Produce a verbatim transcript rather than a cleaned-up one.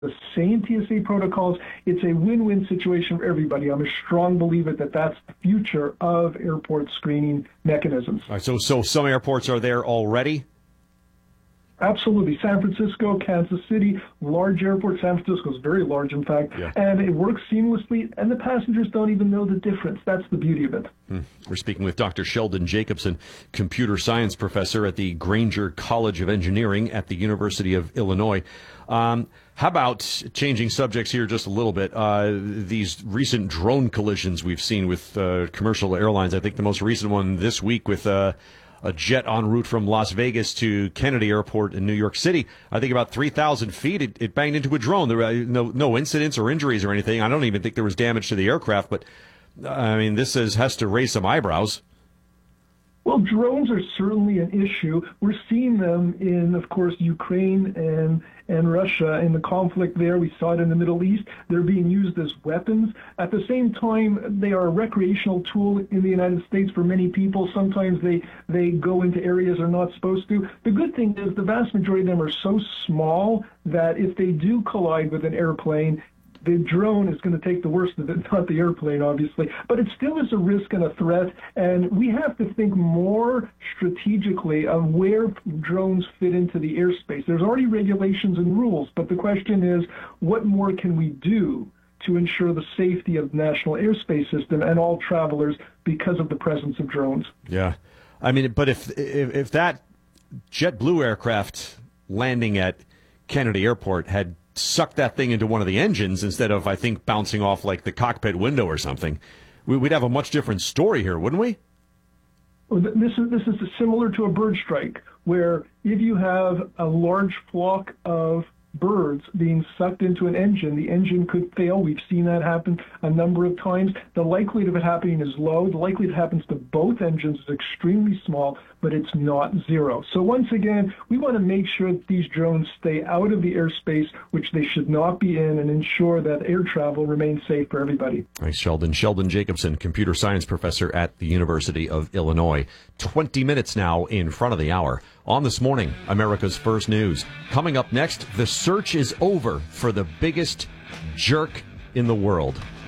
the same T S A protocols. It's a win-win situation for everybody. I'm a strong believer that that's the future of airport screening mechanisms. All right, so, so some airports are there already? Absolutely. San Francisco, Kansas City, large airport. San Francisco is very large, in fact, yeah. And it works seamlessly, and the passengers don't even know the difference. That's the beauty of it. Hmm. We're speaking with Doctor Sheldon Jacobson, computer science professor at the Granger College of Engineering at the University of Illinois. Um, how about changing subjects here just a little bit? Uh, these recent drone collisions we've seen with uh, commercial airlines. I think the most recent one this week with uh, a jet en route from Las Vegas to Kennedy Airport in New York City. I think about three thousand feet, it, it banged into a drone. There were no, no incidents or injuries or anything. I don't even think there was damage to the aircraft, but, I mean, this is, has to raise some eyebrows. Well, drones are certainly an issue. We're seeing them in, of course, Ukraine and and Russia and the conflict there. We saw it in the Middle East. They're being used as weapons. At the same time, they are a recreational tool in the United States for many people. Sometimes they, they go into areas they're not supposed to. The good thing is the vast majority of them are so small that if they do collide with an airplane, the drone is going to take the worst of it, not the airplane, obviously. But it still is a risk and a threat, and we have to think more strategically of where drones fit into the airspace. There's already regulations and rules, but the question is, what more can we do to ensure the safety of the national airspace system and all travelers because of the presence of drones? Yeah. I mean, but if if, if that JetBlue aircraft landing at Kennedy Airport had suck that thing into one of the engines instead of, I think, bouncing off like the cockpit window or something, we'd have a much different story here, wouldn't we? Well, this is this is similar to a bird strike, where if you have a large flock of birds being sucked into an engine, the engine could fail. We've seen that happen a number of times. The likelihood of it happening is low. The likelihood it happens to both engines is extremely small, but it's not zero. So once again, we want to make sure that these drones stay out of the airspace, which they should not be in, and ensure that air travel remains safe for everybody. Thanks, Sheldon. Sheldon Jacobson, computer science professor at the University of Illinois. twenty minutes now in front of the hour. On This Morning, America's First News. Coming up next, the search is over for the biggest jerk in the world.